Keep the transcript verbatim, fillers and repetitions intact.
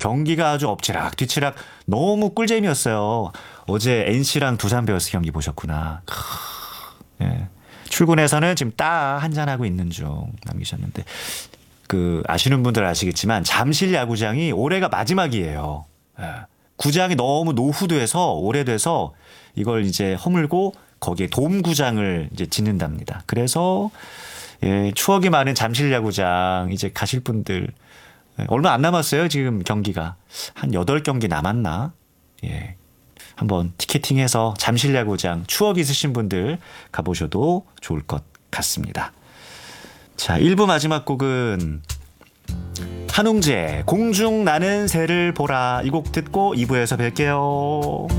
경기가 아주 엎치락 뒤치락 너무 꿀잼이었어요. 어제 엔씨랑 두산 베어스 경기 보셨구나. 크, 예. 출근해서는 지금 따 한잔하고 있는 중 남기셨는데 그 아시는 분들 아시겠지만 잠실 야구장이 올해가 마지막이에요. 예. 구장이 너무 노후돼서 오래돼서 이걸 이제 허물고 거기에 돔구장을 이제 짓는답니다. 그래서 예, 추억이 많은 잠실 야구장 이제 가실 분들 예, 얼마 안 남았어요. 지금 경기가 한 여덟 경기 남았나? 예. 한번 티켓팅해서 잠실 야구장 추억 있으신 분들 가보셔도 좋을 것 같습니다. 자, 일 부 마지막 곡은 한웅재 공중 나는 새를 보라 이 곡 듣고 이 부에서 뵐게요.